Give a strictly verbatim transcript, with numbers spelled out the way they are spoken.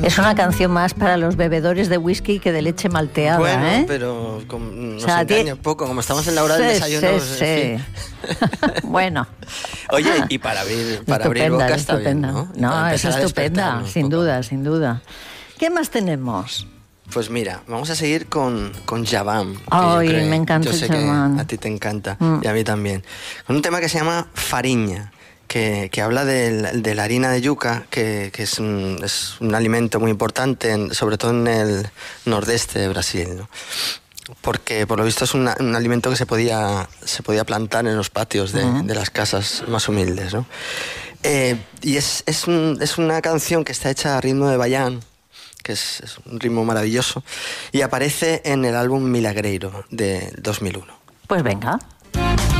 Es una canción más para los bebedores de whisky que de leche malteada, bueno, ¿eh? pero con, nos o sea, engaña ti... un poco, como estamos en la hora del sí, desayuno. Sí, pues, sí. en fin. Bueno. Oye, y para abrir, para abrir boca está bien, ¿no? Y No, es estupenda, sin duda, sin duda. ¿Qué más tenemos? Pues mira, vamos a seguir con, con Javam. Ay, me encanta Yo sé Javam. que a ti te encanta, mm. y a mí también. Con un tema que se llama Fariña, que, que habla de, de la harina de yuca, que, que es, un, es un alimento muy importante, en, sobre todo en el nordeste de Brasil, ¿no? Porque por lo visto es una, un alimento que se podía, se podía plantar en los patios de, uh-huh. de las casas más humildes, ¿no? Eh, y es, es, un, es una canción que está hecha a ritmo de baián, que es, es un ritmo maravilloso, y aparece en el álbum Milagreiro de dos mil uno. Pues venga.